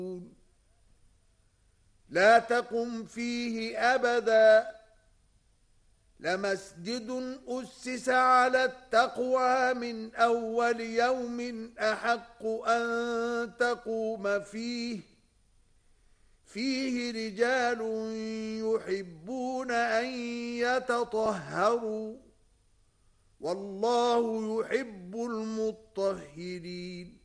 لا تقم فيه أبدا لمسجد أسس على التقوى من أول يوم أحق أن تقوم فيه رجال يحبون أن يتطهروا والله يحب المطهرين